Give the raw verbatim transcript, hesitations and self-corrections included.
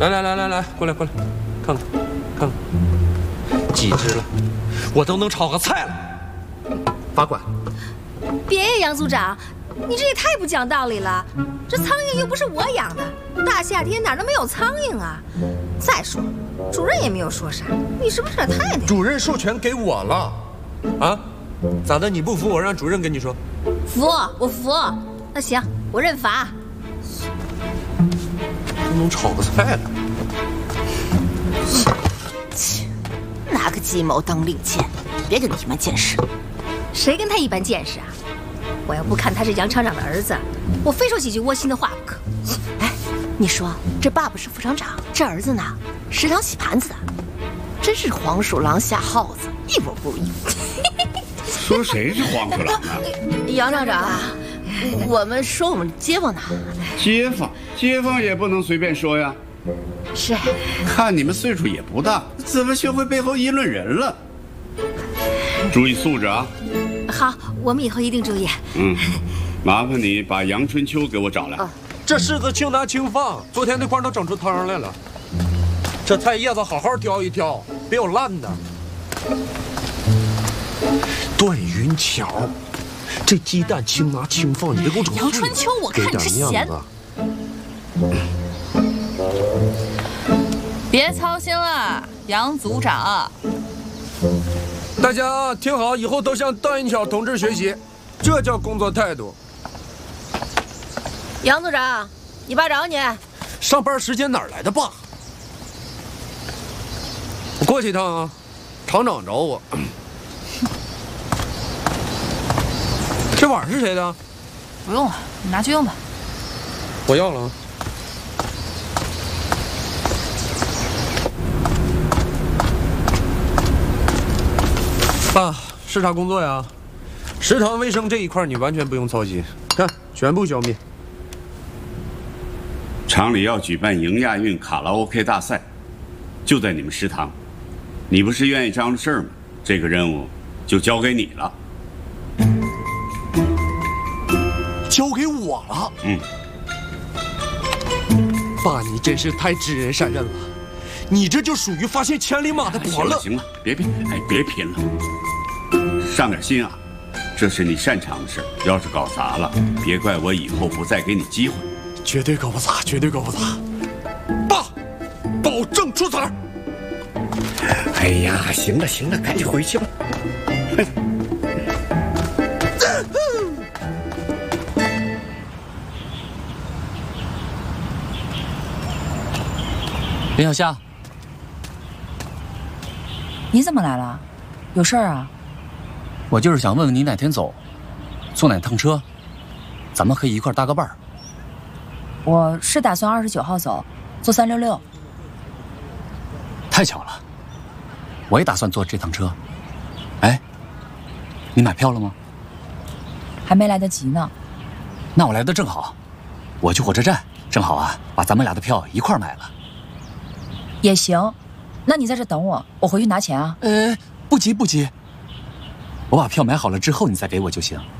来来来来来，过来过来，看看看看，几只了？我都能炒个菜了。罚款。 别，杨组长，你这也太不讲道理了。这苍蝇又不是我养的，大夏天哪能没有苍蝇啊？再说了，主任也没有说啥，你是不是有点太那？ 主任授权给我了，啊？咋的？你不服我让主任跟你说？ 服，我服。那行，我认罚。 都能炒个菜了。 切，拿个鸡毛当令箭，别跟他一般见识。 谁跟他一般见识啊？我要不看他是杨厂长的儿子，我非说几句窝心的话不可。 哎，你说这爸爸是副厂长，这儿子呢，食堂洗盘子的，真是黄鼠狼下耗子，一窝不如一窝。 说谁是黄鼠狼啊？ 杨厂长，我们说我们街坊呢。 街坊，街坊也不能随便说呀。 是， 看你们岁数也不大，怎么学会背后议论人了？注意素质啊！ 好，我们以后一定注意。 嗯，麻烦你把杨春秋给我找来。 哦、 这柿子轻拿轻放，昨天那块都整出汤来了。这菜叶子好好挑一挑，别有烂的。段云桥，这鸡蛋轻拿轻放，你别给我整碎。 杨春秋，我看你是闲。 别操心了，杨组长。 大家听好，以后都向段云桥同志学习，这叫工作态度。 杨组长，你爸找你。 上班时间哪来的爸？我过去一趟啊，厂长找我。这碗是谁的？ 不用了，你拿去用吧。 我要了。爸，视察工作呀，食堂卫生这一块你完全不用操心，看全部消灭。 厂里要举办迎亚运卡拉 OK 大赛，就在你们食堂。你不是愿意张罗事儿吗？这个任务就交给你了。 交给我了？ 嗯。 爸，你真是太知人善任了，你这就属于发现千里马的伯乐。 行了行了，别别哎别贫了，上点心啊！这是你擅长的事，要是搞砸了，别怪我以后不再给你机会。 绝对搞不砸，绝对搞不砸。爸，保证出彩。 哎呀，行了行了，赶紧回去吧。 林小夏， 你怎么来了？有事儿啊？ 我就是想问问你哪天走，坐哪趟车，咱们可以一块搭个伴儿。 我是打算二十九号走，坐三六六。 太巧了，我也打算坐这趟车。哎，你买票了吗？ 还没来得及呢。 那我来的正好，我去火车站，正好啊，把咱们俩的票一块买了。 也行，那你在这等我，我回去拿钱啊。 呃，不急不急，我把票买好了之后你再给我就行。